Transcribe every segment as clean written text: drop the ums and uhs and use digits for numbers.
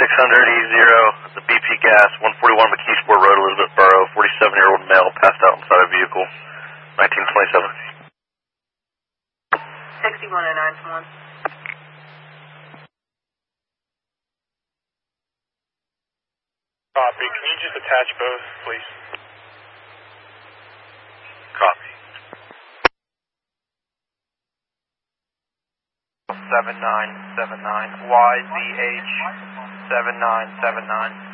600 E0, the BP gas, 141 McKeesport Road, Elizabeth Borough, 47-year-old male passed out inside a vehicle, 1927. 6109 1. Copy. Can you just attach both, please? Copy. 7979 YZH 7979.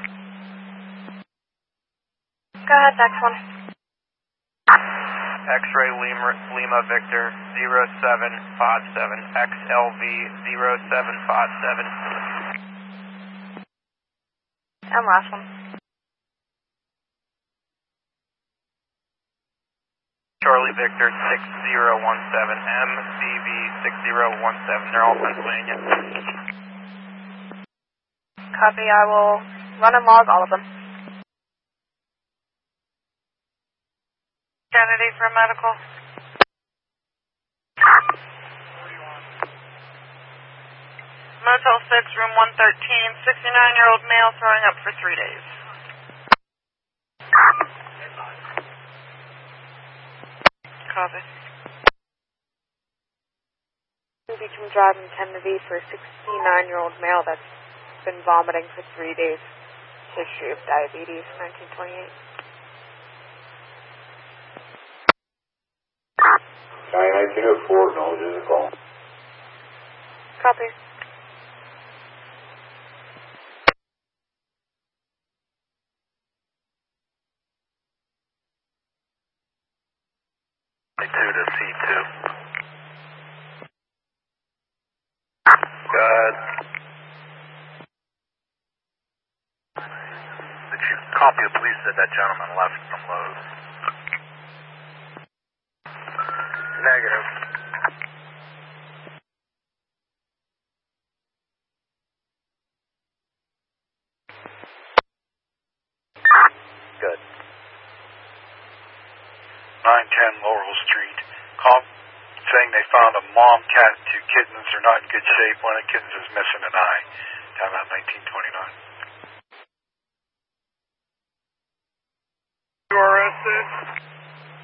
Go ahead, next one. X-ray Lima Victor 0757 XLV 0757. And last one. Charlie Victor 6017 MCV 6017. They're all Pennsylvania. Copy, I will run and log all of them. Kennedy for medical. Motel 6, room 113, 69-year-old male throwing up for 3 days. Copy. Beachman Drive in Kennedy for a 69-year-old male that's been vomiting for 3 days. History of diabetes, 1928. 1904, no, just a call. Copy. C2 to C2. Go ahead. Did you copy the police said that gentleman left from Lowe's? Negative. Good. 910 Laurel Street. Call saying they found a mom, cat, and 2 kittens. They're not in good shape. One of the kittens is missing an eye. Time out 1929. You arrested?